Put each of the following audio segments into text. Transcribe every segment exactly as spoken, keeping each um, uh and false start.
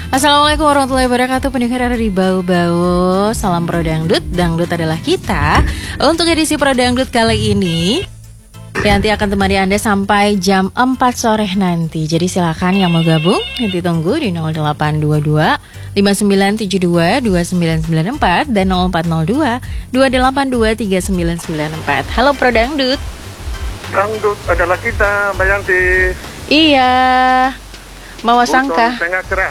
Assalamualaikum warahmatullahi wabarakatuh. Pendengar ada di bau-bau. Salam Pro Dangdut. Dangdut adalah kita. Untuk edisi Pro Dangdut kali ini, Yanti akan temani Anda sampai jam empat sore nanti. Jadi silakan yang mau gabung, nanti tunggu di nol delapan dua dua lima sembilan tujuh dua dua sembilan sembilan empat dan nol empat nol dua dua delapan dua tiga sembilan sembilan empat. Halo Pro Dangdut. Dangdut adalah kita, Mbak Yanti. Iya. Mau sangka. Buton tengah keras.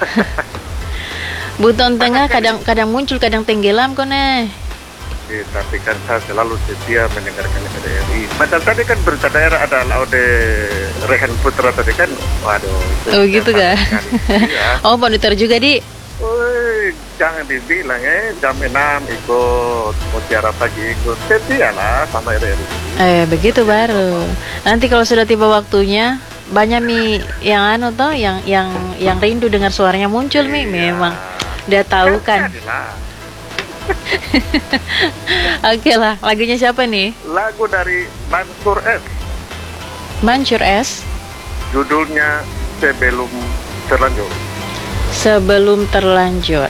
Buton tengah kadang-kadang muncul, kadang tenggelam kok nih. Eh, tapi kan saya selalu setia mendengarkan R R I. Macam tadi kan berita daerah ada Laude Rehan Putra tadi kan. Waduh. Oh gitu kan? Iya. Oh monitor juga di. Woi, jangan dibilang ya jam enam ikut, mutiara pagi ikut. Setia lah sama R R I. Eh begitu baru. Nanti kalau sudah tiba waktunya, banyak mi yang anu toh, yang yang yang rindu dengar suaranya muncul mi. Iya. Memang udah tahu kan. Oke lah, lagunya siapa nih? Lagu dari Mansur S. Mansur S. Judulnya Sebelum Terlanjur. Sebelum Terlanjur.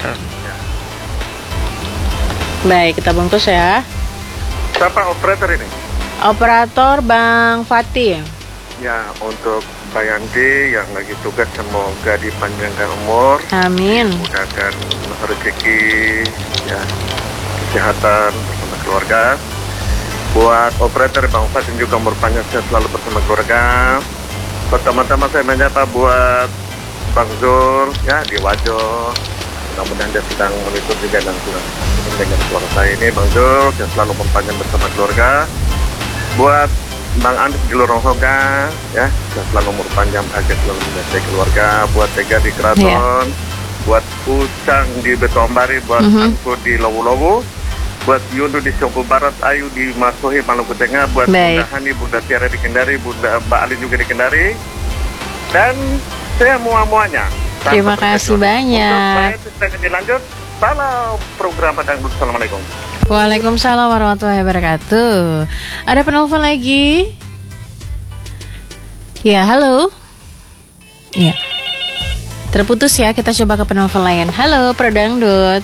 Baik, kita bungkus ya. Siapa operator ini? Operator Bang Fatih. Ya, untuk Mbak Yanti yang lagi tugas semoga dipanjangkan umur. Amin. Mudahkan rezeki, ya, kesehatan bersama keluarga. Buat operator Bang Fatin juga umur panjang sehat selalu bersama keluarga. Pertama-tama saya menyapa buat Bang Zur, ya, di Wajo. Mudah-mudahan dia sedang melihat juga dan sudah mendengar suara saya ini. Bang Zur, yang selalu mempanjang bersama keluarga. Buat Bang Andis di Lorong Hoga, ya, yang selalu umur panjang, bahagia selalu menyertai keluarga. Buat Tega di Keraton, yeah. Buat Ucang di Betombari, buat mm-hmm. Angko di Lowu-Lowu, buat Yundu di Songko Barat, Ayu di Masohi, Maluku Tengah, buat Baik. Bunda Hani, Bunda Tiara di Kendari, Bunda Mbak Ali juga di Kendari, dan saya mua-muanya. Terima kasih banyak. Untuk saya dilanjut, salam program Dangdut. Assalamualaikum. Waalaikumsalam warahmatullahi wabarakatuh. Ada penelpon lagi? Ya, halo. Ya. Terputus ya, kita coba ke penelpon lain. Halo, Pro Dangdut.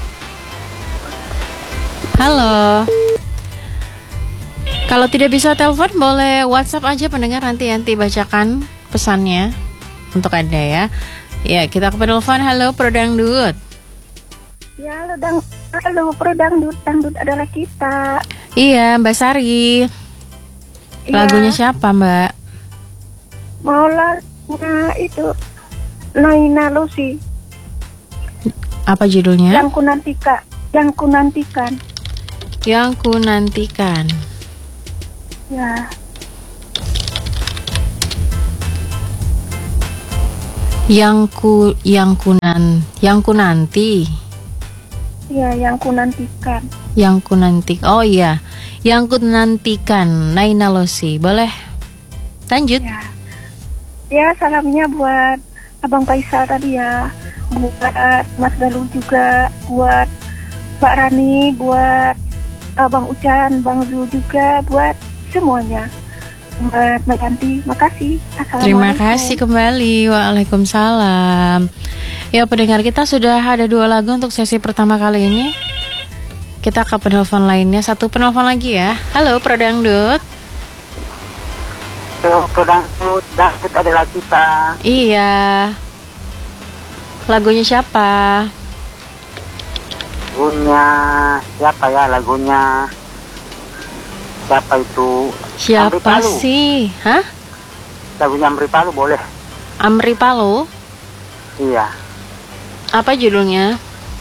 Halo. Kalau tidak bisa telepon, boleh WhatsApp aja pendengar, nanti nanti bacakan pesannya untuk Anda ya. Ya, kita ke penelpon. Halo, Pro Dangdut. Ya, halo Dang, halo Pro Dangdut, Dangdut adalah kita. Iya, Mbak Sari. Iya. Lagunya siapa, Mbak? Mau lagunya itu Naina Lucy. Apa judulnya? Yang ku nantikan, yang ku nantikan. Yang ku nantikan. Ya. Yang ku yang ku nan yang ku nanti. Ya, yang ku nantikan. Yang ku nanti. Oh iya. Yang ku nantikan Naina Losi. Boleh? Lanjut. Ya. Ya, salamnya buat Abang Faisal tadi ya. Buat Mas Galuh juga, buat Mbak Rani, buat Abang Ucan, Bang Zul juga, buat semuanya. Buat Mbak Yanti, makasih. Terima kasih kembali. Waalaikumsalam. Ya, pendengar, kita sudah ada dua lagu untuk sesi pertama kali ini. Kita ke penelpon lainnya. Satu penelpon lagi ya. Halo, Pro Dangdut. Halo, Pro Dangdut. Dangdut adalah kita. Iya. Lagunya siapa? Lagunya siapa ya? Lagunya siapa itu? Siapa sih? Hah? Lagunya Amri Palu boleh? Amri Palu? Iya. Apa judulnya?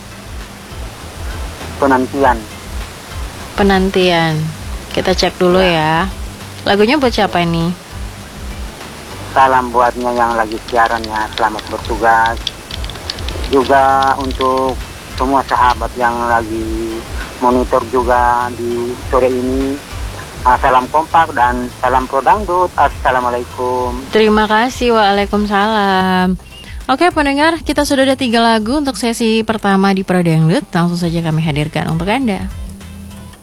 Penantian. Penantian. Kita cek dulu ya. Lagunya buat siapa ini? Salam buatnya yang lagi siaran ya. Selamat bertugas. Juga untuk semua sahabat yang lagi monitor juga di sore ini. Salam kompak dan salam Pro Dangdut. Assalamualaikum. Terima kasih. Waalaikumsalam. Oke pendengar, kita sudah ada tiga lagu untuk sesi pertama di Pro Dangdut. Langsung saja kami hadirkan untuk Anda.